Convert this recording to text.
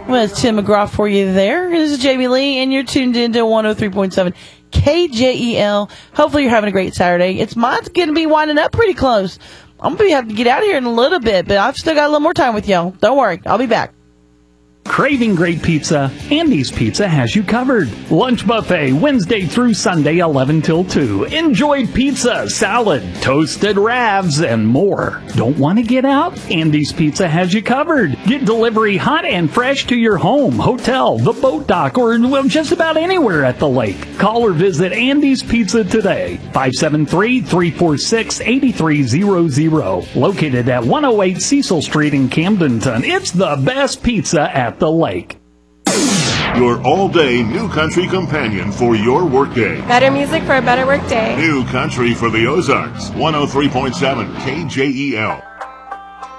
Well, it's Tim McGraw for you there. This is Jamie Lee, and you're tuned into 103.7 KJEL. Hopefully you're having a great Saturday. Mine's going to be winding up pretty close. I'm going to have to get out of here in a little bit, but I've still got a little more time with y'all. Don't worry. I'll be back. Craving great pizza? Andy's Pizza has you covered. Lunch buffet, Wednesday through Sunday, 11 till 2. Enjoy pizza, salad, toasted ravs, and more. Don't want to get out? Andy's Pizza has you covered. Get delivery hot and fresh to your home, hotel, the boat dock, or just about anywhere at the lake. Call or visit Andy's Pizza today. 573-346-8300. Located at 108 Cecil Street in Camdenton. It's the best pizza at the lake. Your all-day New Country companion for your workday. Better music for a better workday. New Country for the Ozarks. 103.7 KJEL.